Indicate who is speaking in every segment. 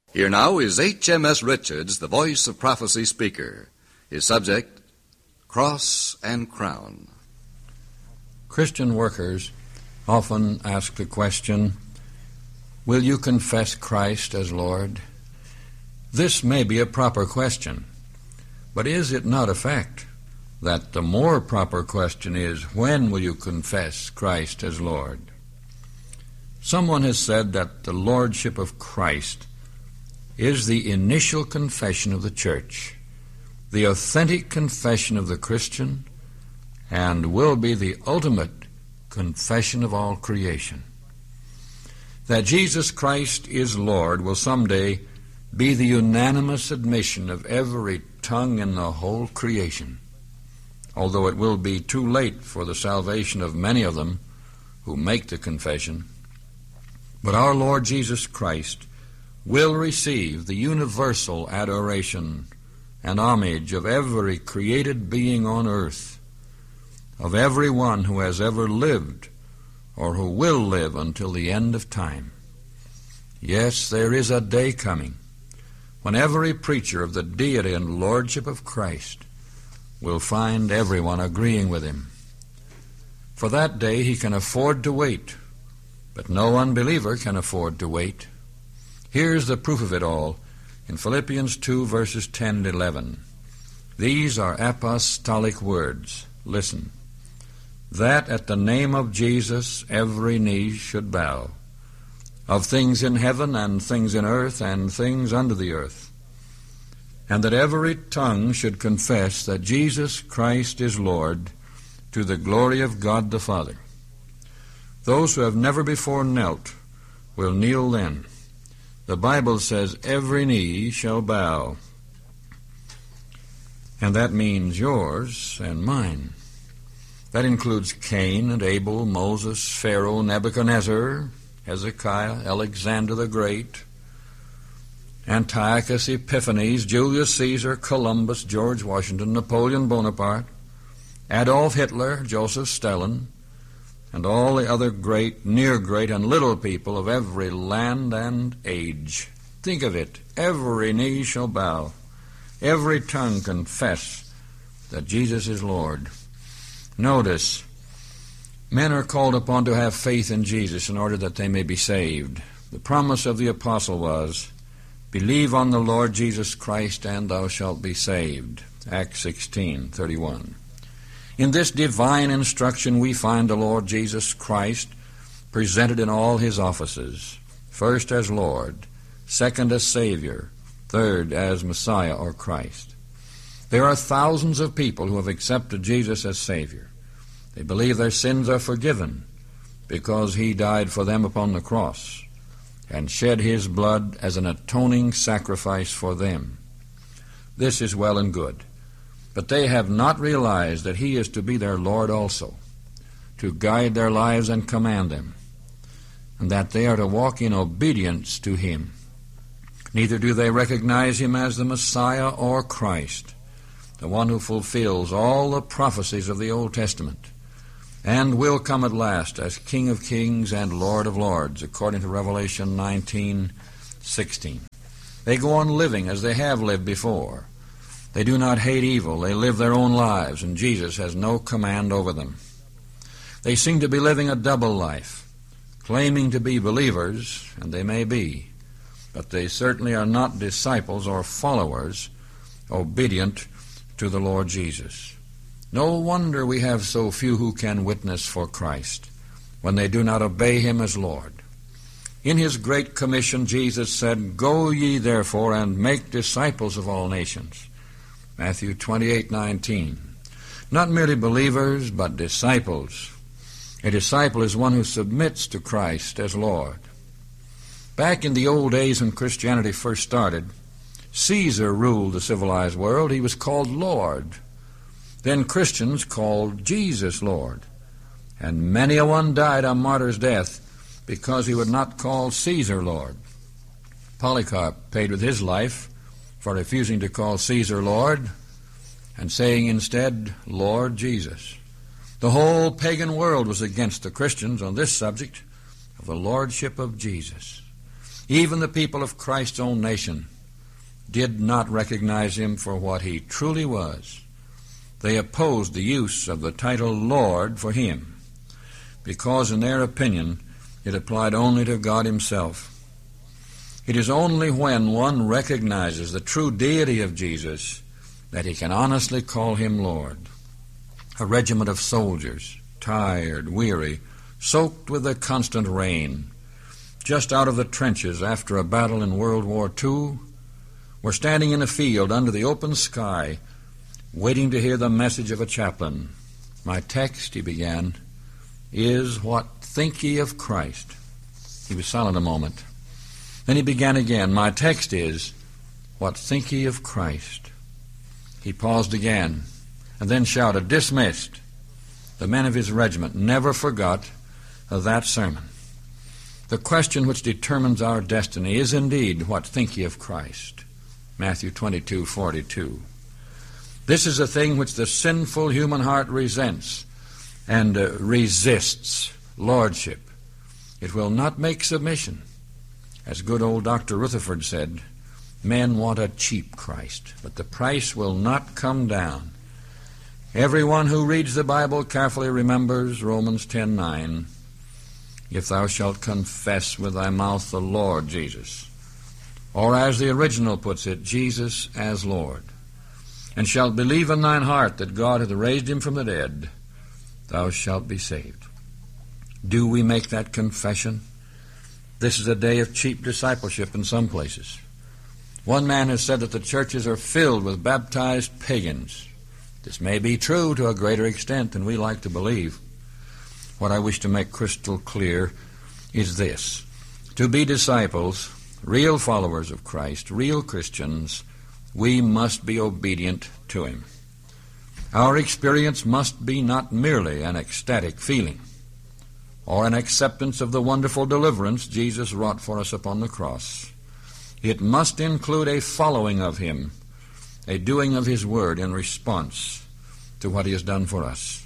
Speaker 1: Here now is H.M.S. Richards, the Voice of Prophecy speaker. His subject, Cross and Crown.
Speaker 2: Christian workers often ask the question, will you confess Christ as Lord? This may be a proper question, but is it not a fact that the more proper question is, when will you confess Christ as Lord? Someone has said that the Lordship of Christ is the initial confession of the church, the authentic confession of the Christian, and will be the ultimate confession of all creation. That Jesus Christ is Lord will someday be the unanimous admission of every tongue in the whole creation, although it will be too late for the salvation of many of them who make the confession. But our Lord Jesus Christ will receive the universal adoration and homage of every created being on earth, of every one who has ever lived or who will live until the end of time. Yes, there is a day coming when every preacher of the deity and lordship of Christ will find everyone agreeing with him. For that day he can afford to wait, but no unbeliever can afford to wait. Here's the proof of it all in Philippians 2, verses 10 and 11. These are apostolic words. Listen. That at the name of Jesus every knee should bow, of things in heaven and things in earth and things under the earth, and that every tongue should confess that Jesus Christ is Lord, to the glory of God the Father. Those who have never before knelt will kneel then. The Bible says every knee shall bow, and that means yours and mine. That includes Cain and Abel, Moses, Pharaoh, Nebuchadnezzar, Hezekiah, Alexander the Great, Antiochus Epiphanes, Julius Caesar, Columbus, George Washington, Napoleon Bonaparte, Adolf Hitler, Joseph Stalin, and all the other great, near great, and little people of every land and age. Think of it. Every knee shall bow, every tongue confess that Jesus is Lord. Notice, men are called upon to have faith in Jesus in order that they may be saved. The promise of the apostle was, believe on the Lord Jesus Christ and thou shalt be saved. Acts 16:31. In this divine instruction we find the Lord Jesus Christ presented in all his offices, first as Lord, second as Savior, third as Messiah or Christ. There are thousands of people who have accepted Jesus as Savior. They believe their sins are forgiven because he died for them upon the cross and shed his blood as an atoning sacrifice for them. This is well and good. But they have not realized that he is to be their Lord also, to guide their lives and command them, and that they are to walk in obedience to him. Neither do they recognize him as the Messiah or Christ, the one who fulfills all the prophecies of the Old Testament, and will come at last as King of Kings and Lord of Lords, according to Revelation 19:16. They go on living as they have lived before. They do not hate evil. They live their own lives, and Jesus has no command over them. They seem to be living a double life, claiming to be believers, and they may be, but they certainly are not disciples or followers obedient to the Lord Jesus. No wonder we have so few who can witness for Christ when they do not obey him as Lord. In his great commission, Jesus said, go ye therefore and make disciples of all nations. Matthew 28:19. Not merely believers, but disciples. A disciple is one who submits to Christ as Lord. Back in the old days when Christianity first started, Caesar ruled the civilized world. He was called Lord. Then Christians called Jesus Lord. And many a one died a martyr's death because he would not call Caesar Lord. Polycarp paid with his life for refusing to call Caesar Lord and saying instead, Lord Jesus. The whole pagan world was against the Christians on this subject of the lordship of Jesus. Even the people of Christ's own nation did not recognize him for what he truly was. They opposed the use of the title Lord for him, because in their opinion it applied only to God himself. It is only when one recognizes the true deity of Jesus that he can honestly call him Lord. A regiment of soldiers, tired, weary, soaked with the constant rain, just out of the trenches after a battle in World War II, were standing in a field under the open sky, waiting to hear the message of a chaplain. "My text," he began, "is, what think ye of Christ?" He was silent a moment. Then he began again, "My text is, what think ye of Christ?" He paused again, and then shouted, "Dismissed." The men of his regiment never forgot that sermon. The question which determines our destiny is indeed, what think ye of Christ? Matthew 22:42. This is a thing which the sinful human heart resents and resists: lordship. It will not make submission. As good old Dr. Rutherford said, men want a cheap Christ, but the price will not come down. Everyone who reads the Bible carefully remembers Romans 10:9. If thou shalt confess with thy mouth the Lord Jesus, or as the original puts it, Jesus as Lord, and shalt believe in thine heart that God hath raised him from the dead, thou shalt be saved. Do we make that confession? This is a day of cheap discipleship in some places. One man has said that the churches are filled with baptized pagans. This may be true to a greater extent than we like to believe. What I wish to make crystal clear is this: to be disciples, real followers of Christ, real Christians, we must be obedient to him. Our experience must be not merely an ecstatic feeling or an acceptance of the wonderful deliverance Jesus wrought for us upon the cross. It must include a following of him, a doing of his word in response to what he has done for us.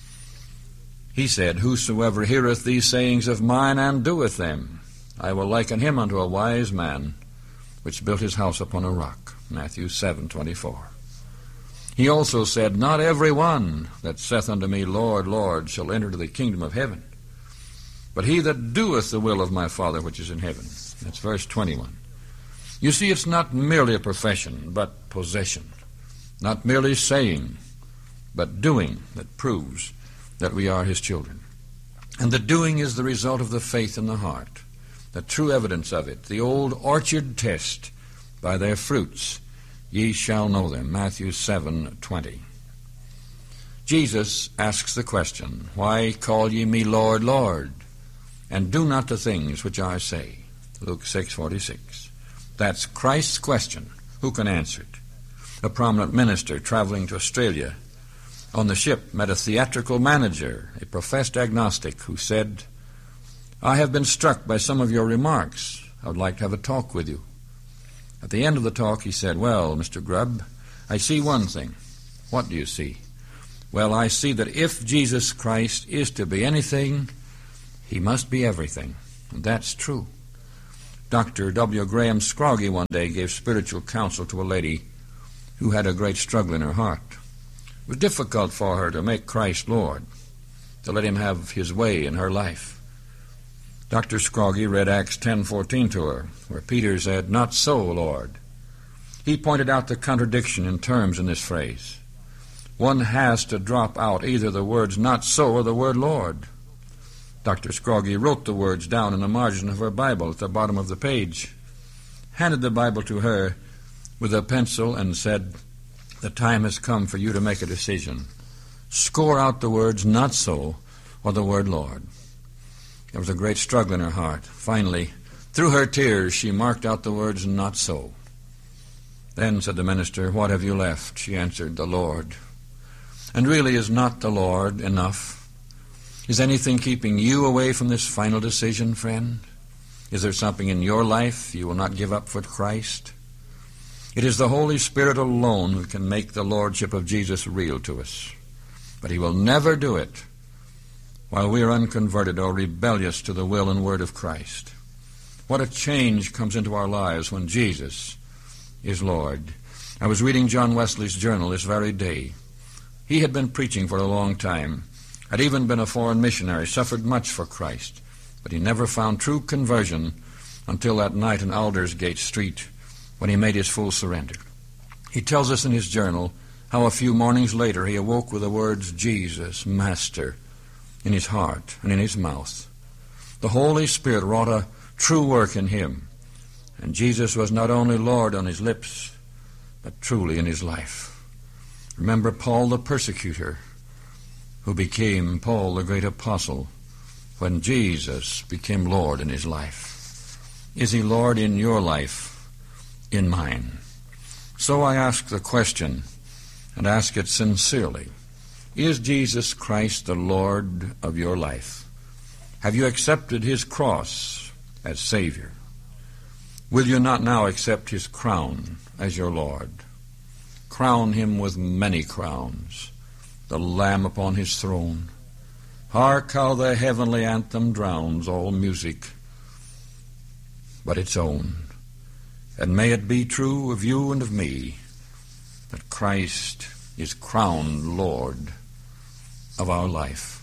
Speaker 2: He said, "Whosoever heareth these sayings of mine and doeth them, I will liken him unto a wise man, which built his house upon a rock." Matthew 7:24. He also said, "Not every one that saith unto me, Lord, Lord, shall enter into the kingdom of heaven, but he that doeth the will of my Father which is in heaven." That's verse 21. You see, it's not merely a profession, but possession. Not merely saying, but doing that proves that we are his children. And the doing is the result of the faith in the heart, the true evidence of it, the old orchard test: by their fruits ye shall know them. Matthew 7:20. Jesus asks the question, "Why call ye me Lord, Lord, and do not the things which I say?" Luke 6:46. That's Christ's question. Who can answer it? A prominent minister traveling to Australia on the ship met a theatrical manager, a professed agnostic, who said, "I have been struck by some of your remarks. I would like to have a talk with you." At the end of the talk, he said, "Well, Mr. Grubb, I see one thing." "What do you see?" "Well, I see that if Jesus Christ is to be anything, he must be everything." And that's true. Dr. W. Graham Scroggie one day gave spiritual counsel to a lady who had a great struggle in her heart. It was difficult for her to make Christ Lord, to let him have his way in her life. Dr. Scroggie read Acts 10:14 to her, where Peter said, "Not so, Lord." He pointed out the contradiction in terms in this phrase. One has to drop out either the words "not so" or the word "Lord." Dr. Scroggie wrote the words down in the margin of her Bible at the bottom of the page, handed the Bible to her with a pencil, and said, "The time has come for you to make a decision. Score out the words "not so" or the word "Lord." There was a great struggle in her heart. Finally, through her tears, she marked out the words "not so." Then said the minister, "What have you left?" She answered, "The Lord." And really, is not the Lord enough? Is anything keeping you away from this final decision, friend? Is there something in your life you will not give up for Christ? It is the Holy Spirit alone who can make the Lordship of Jesus real to us. But he will never do it while we are unconverted or rebellious to the will and word of Christ. What a change comes into our lives when Jesus is Lord. I was reading John Wesley's journal this very day. He had been preaching for a long time, had even been a foreign missionary, suffered much for Christ, but he never found true conversion until that night in Aldersgate Street when he made his full surrender. He tells us in his journal how a few mornings later he awoke with the words, Jesus, Master, in his heart and in his mouth. The Holy Spirit wrought a true work in him, and Jesus was not only Lord on his lips, but truly in his life. Remember Paul the persecutor, who became Paul the great apostle when Jesus became Lord in his life. Is he Lord in your life, in mine? So I ask the question, and ask it sincerely. Is Jesus Christ the Lord of your life? Have you accepted his cross as Savior? Will you not now accept his crown as your Lord? Crown him with many crowns, the Lamb upon his throne. Hark how the heavenly anthem drowns all music but its own. And may it be true of you and of me that Christ is crowned Lord of our life.